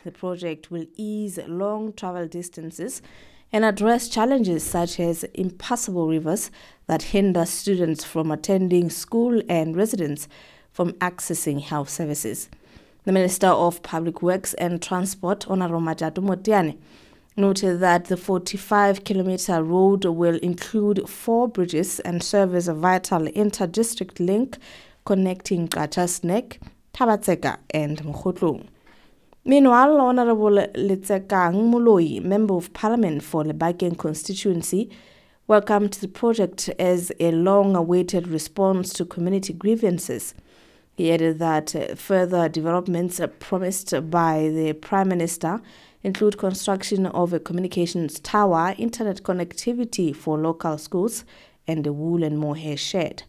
the project will ease long travel distances and address challenges such as impassable rivers that hinder students from attending school and residents from accessing health services. The Minister of Public Works and Transport, Honorable Majatu Motiane, noted that the 45-kilometer road will include 4 bridges and serve as a vital inter-district link connecting Gqatshas Neck, Thabatseka and Mokgotlong. Meanwhile, Honorable Letsekang Moloi, Member of Parliament for Lebakeng constituency, welcomed the project as a long-awaited response to community grievances. He added that further developments promised by the Prime Minister include construction of a communications tower, internet connectivity for local schools, and a wool and mohair shed.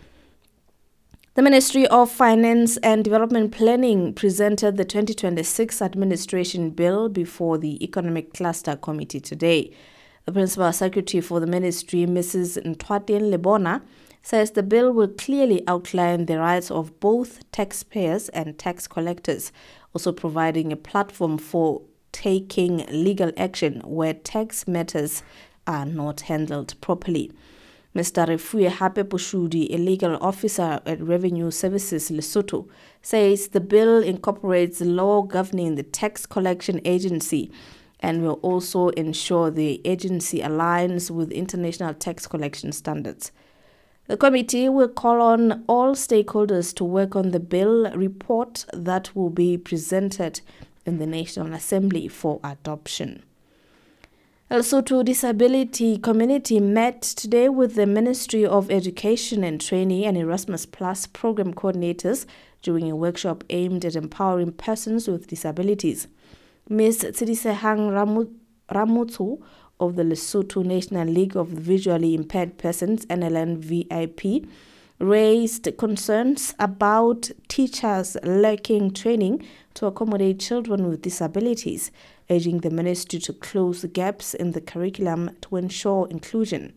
The Ministry of Finance and Development Planning presented the 2026 Administration Bill before the Economic Cluster Committee today. The Principal Secretary for the Ministry, Mrs. Ntwatien Lebona, says the bill will clearly outline the rights of both taxpayers and tax collectors, also providing a platform for taking legal action where tax matters are not handled properly. Mr. Refuye Hape Poshudi, a legal officer at Revenue Services Lesotho, says the bill incorporates law governing the tax collection agency and will also ensure the agency aligns with international tax collection standards. The committee will call on all stakeholders to work on the bill report that will be presented in the National Assembly for adoption. Lesotho Disability Community met today with the Ministry of Education and Training and Erasmus Plus program coordinators during a workshop aimed at empowering persons with disabilities. Ms. Tsidisehang Ramuthu of the Lesotho National League of Visually Impaired Persons, NLN-VIP, raised concerns about teachers lacking training to accommodate children with disabilities, urging the ministry to close the gaps in the curriculum to ensure inclusion.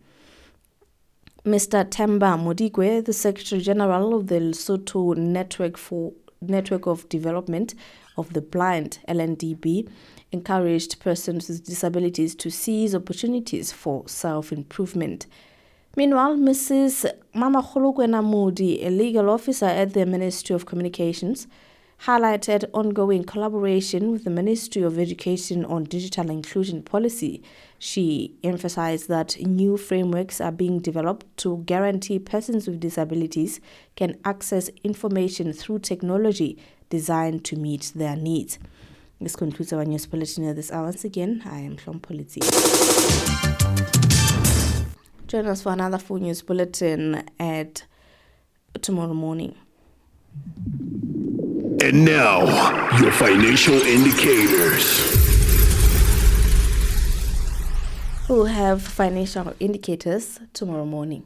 Mr. Temba Modigwe, the Secretary General of the Lesotho Network of Development of the Blind, LNDB, encouraged persons with disabilities to seize opportunities for self-improvement. Meanwhile, Mrs. Mama Kholokwe Modi, a legal officer at the Ministry of Communications, highlighted ongoing collaboration with the Ministry of Education on digital inclusion policy. She emphasized that new frameworks are being developed to guarantee persons with disabilities can access information through technology designed to meet their needs. This concludes our news bulletin at this hour. Once again, I am Hlompoliti. Join us for another full news bulletin at tomorrow morning. And now, your financial indicators. We'll have financial indicators tomorrow morning.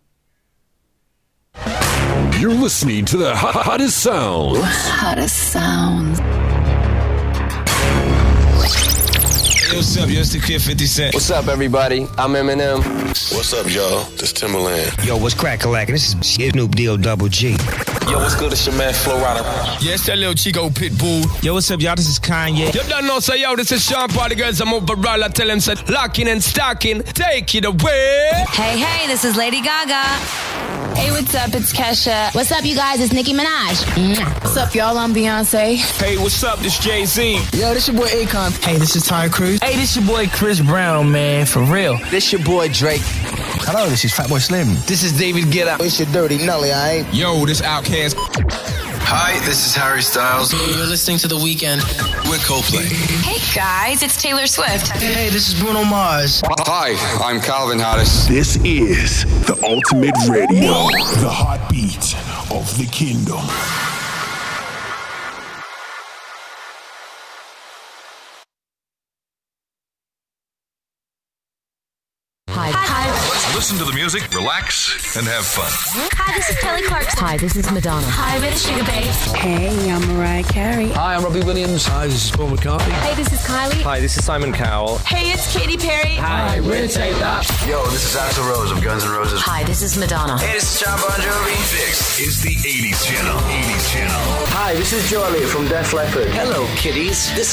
You're listening to the hottest sounds. Hottest sounds. Hey, what's up, yo? It's the Kid 50 Cent. What's up, everybody? I'm Eminem. What's up, y'all? This Timberland. Yo, what's crack-a-lack? This is Snoop Deal Double G. Yo, what's good? It's your man, Flo Rida. Yeah, it's that little Chico Pitbull. Yo, what's up, y'all? This is Kanye. You don't know, say, yo, this is Sean Party Girls. I'm overall. I tell him, say, locking and stocking. Take it away. Hey, this is Lady Gaga. Hey, what's up? It's Kesha. What's up, you guys? It's Nicki Minaj. What's up, y'all? I'm Beyonce. Hey, what's up? This Jay-Z. Yo, this your boy Akon. Hey, this is Ty Cruz. Hey, this your boy Chris Brown, man. For real. This your boy Drake. Hello, this is Fatboy Slim. This is David Guetta. It's your Dirty Nelly, alright? Yo, this Outkast. Hi, this is Harry Styles. You're listening to The Weeknd. With Coldplay. Hey guys, it's Taylor Swift. Hey, this is Bruno Mars. Hi, I'm Calvin Harris. This is the Ultimate Radio, the heartbeat of the kingdom. Listen to the music, relax, and have fun. Hi, this is Kelly Clarkson. Hi, this is Madonna. Hi, this is Sugar Babes. Hey, I'm Mariah Carey. Hi, I'm Robbie Williams. Hi, this is Paul McCartney. Hey, this is Kylie. Hi, this is Simon Cowell. Hey, it's Katy Perry. Hi, we're Taylor. Yo, this is Axl Rose of Guns N' Roses. Hi, this is Madonna. Hey, this is John Bon Jovi. This is the 80s Channel. 80s Channel. Hi, this is Joe Elliott from Def Leppard. Hello, kiddies. This